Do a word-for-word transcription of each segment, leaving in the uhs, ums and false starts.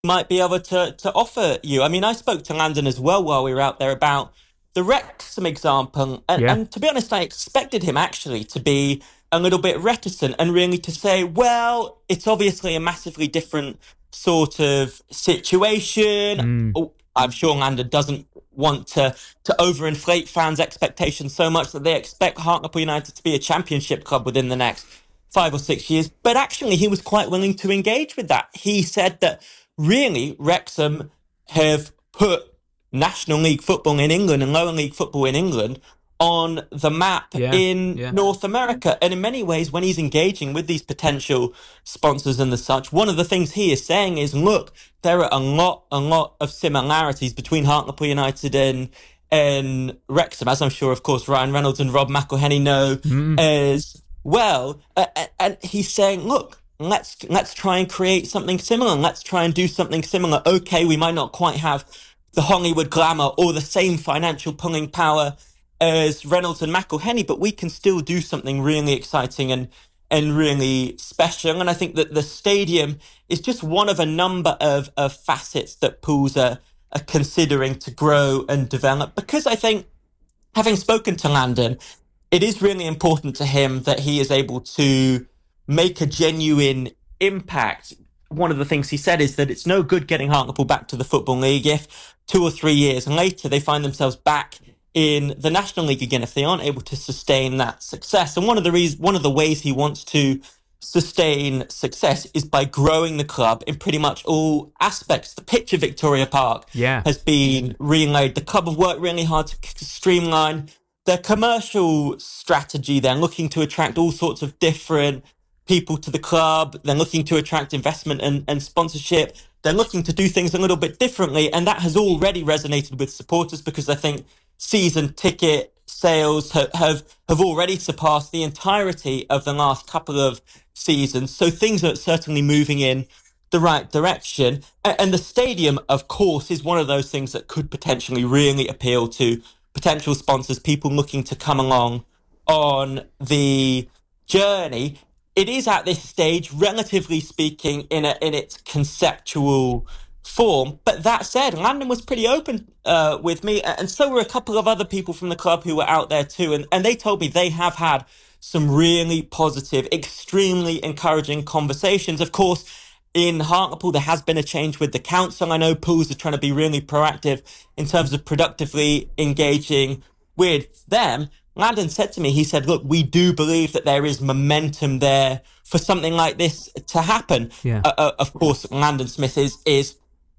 might be able to to offer you. I mean, I spoke to Landon as well while we were out there about the Wrexham example, and Yeah. and to be honest, I expected him actually to be a little bit reticent and really to say, well, it's obviously a massively different sort of situation. Mm. Oh, I'm sure Landon doesn't want to to overinflate fans' expectations so much that they expect Hartlepool United to be a championship club within the next five or six years. But actually, he was quite willing to engage with that. He said that really, Wrexham have put National League football in England and lower league football in England on the map Yeah. in Yeah. North America. And in many ways, when he's engaging with these potential sponsors and the such, one of the things he is saying is, look, there are a lot, a lot of similarities between Hartlepool United and and Wrexham, as I'm sure, of course, Ryan Reynolds and Rob McElhenney know Mm. as well. Uh, and he's saying, look, let's let's try and create something similar. Let's try and do something similar. Okay, we might not quite have the Hollywood glamour or the same financial pulling power as Reynolds and McElhenney, but we can still do something really exciting and and really special. And I think that the stadium is just one of a number of, of facets that pools are, are considering to grow and develop. Because I think, having spoken to Landon, it is really important to him that he is able to make a genuine impact. One of the things he said is that it's no good getting Hartlepool back to the Football League if two or three years later they find themselves back in the National League again, if they aren't able to sustain that success. And one of the reasons, one of the ways he wants to sustain success is by growing the club in pretty much all aspects. The pitch of Victoria Park Yeah. has been relayed. The club have worked really hard to streamline their commercial strategy. They're looking to attract all sorts of different people to the club. They're looking to attract investment and, and sponsorship. They're looking to do things a little bit differently. And that has already resonated with supporters because I think season ticket sales ha- have, have already surpassed the entirety of the last couple of seasons. So things are certainly moving in the right direction. And the stadium, of course, is one of those things that could potentially really appeal to potential sponsors, people looking to come along on the journey. It is at this stage, relatively speaking, in a, in its conceptual form. But that said, Landon was pretty open uh, with me, and so were a couple of other people from the club who were out there too. And, and they told me they have had some really positive, extremely encouraging conversations. Of course, in Hartlepool, there has been a change with the council. I know Pools are trying to be really proactive in terms of productively engaging with them. Landon said to me, he said, look, we do believe that there is momentum there for something like this to happen. Yeah. Uh, uh, of course, Landon Smith is, is,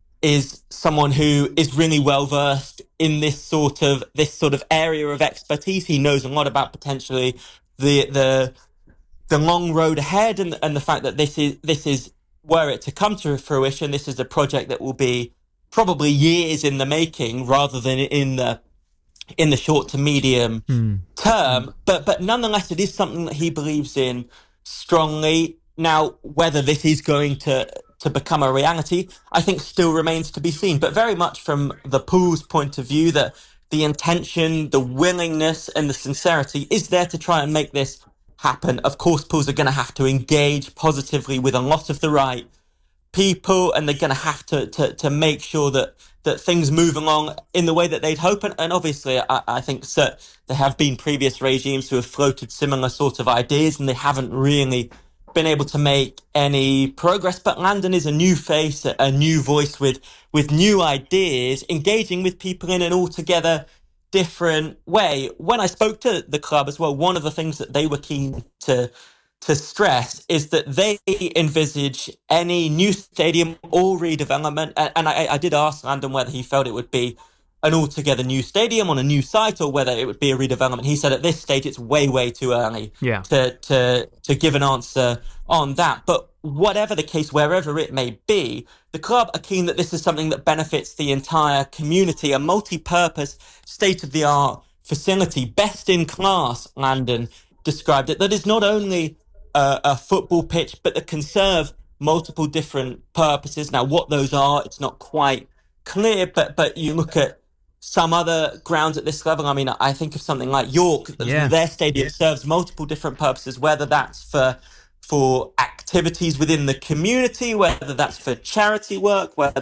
is someone who is really well versed in this sort of, this sort of area of expertise. He knows a lot about potentially the, the, the long road ahead and, and the fact that this is, this is, were it to come to fruition, this is a project that will be probably years in the making rather than in the in the short to medium Mm. term. But but nonetheless, it is something that he believes in strongly. Now, whether this is going to to become a reality, I think still remains to be seen. But very much from the Pool's point of view, that the intention, the willingness, and the sincerity is there to try and make this happen. Of course, Pools are going to have to engage positively with a lot of the right people, and they're going to have to, to to make sure that that things move along in the way that they'd hope. And, and obviously, I, I think so, there have been previous regimes who have floated similar sort of ideas, and they haven't really been able to make any progress. But Landon is a new face, a, a new voice with with new ideas, engaging with people in an altogether different way. When I spoke to the club as well, one of the things that they were keen to to stress is that they envisage any new stadium or redevelopment. And, and I, I did ask Landon whether he felt it would be an altogether new stadium on a new site or whether it would be a redevelopment. He said at this stage it's way, way too early Yeah. to to to give an answer on that. But whatever the case, wherever it may be, the club are keen that this is something that benefits the entire community, a multi-purpose, state-of-the-art facility, best in class, Landon described it, that is not only a, a football pitch, but that can serve multiple different purposes. Now, what those are, it's not quite clear, but but you look at some other grounds at this level. I mean, I think of something like York, Yeah. their stadium serves multiple different purposes, whether that's for for activities within the community, whether that's for charity work, whether